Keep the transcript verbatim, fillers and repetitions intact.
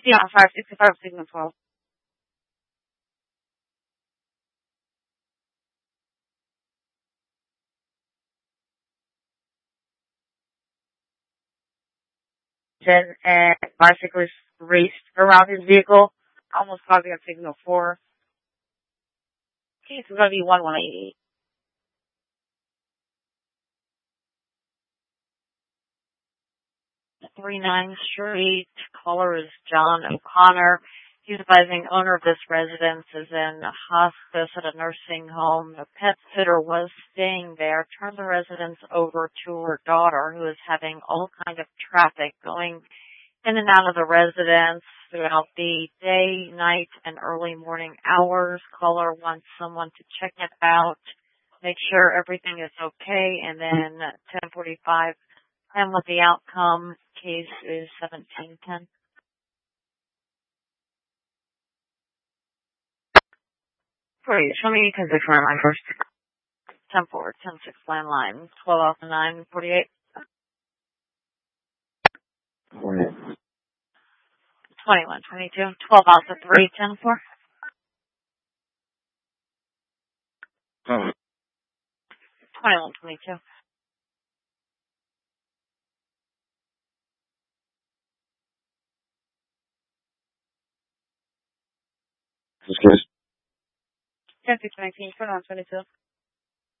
Safety on five sixty-five, signal twelve. Then, and bicyclist raced around his vehicle, almost causing a signal four. Case is going to be one one eight eight. thirty-nine Street. Caller is John O'Connor. He's advising owner of this residence is in hospice at a nursing home. The pet sitter was staying there. Turned the residence over to her daughter, who is having all kind of traffic going in and out of the residence throughout the day, night, and early morning hours. Caller wants someone to check it out, make sure everything is okay, and then ten forty-five, and with the outcome, case is seventeen ten. Please, show me conviction line first. ten four, ten six landline, twelve off the nine forty-eight. twenty-one twenty-two, twelve off the three, ten four. Oh. twenty-one twenty-two. This case? ten six nineteen, twenty-one twenty-two.